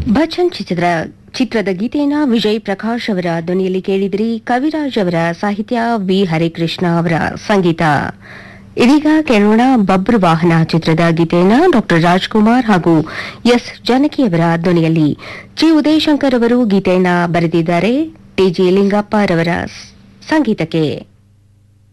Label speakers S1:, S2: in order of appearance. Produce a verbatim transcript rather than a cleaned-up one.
S1: ಭಜನ್ ಚಿತ್ರದ ಚಿತ್ರದ ಗೀತೆಯನ್ನ ವಿಜಯ್ ಪ್ರಕಾಶ್ ಅವರ ಧ್ವನಿಯಲ್ಲಿ ಕೇಳಿದ್ರಿ. ಕವಿರಾಜ್ ಅವರ ಸಾಹಿತ್ಯ, ವಿ ಹರಿಕೃಷ್ಣ ಅವರ ಸಂಗೀತ. ಇದೀಗ ಕೇಳೋಣ ಬಬ್ರು ವಾಹನ ಚಿತ್ರದ ಗೀತೆಯನ್ನ ಡಾಕ್ಟರ್ ರಾಜ್ಕುಮಾರ್ ಹಾಗೂ ಎಸ್ ಜಾನಕಿ ಅವರ ಧ್ವನಿಯಲ್ಲಿ. ಜಿ ಉದಯಶಂಕರ್ ಅವರು ಗೀತೆಯನ್ನ ಬರೆದಿದ್ದಾರೆ. ಟಿ ಜಿ ಲಿಂಗಪ್ಪ ರವರ ಸಂಗೀತಕ್ಕೆ.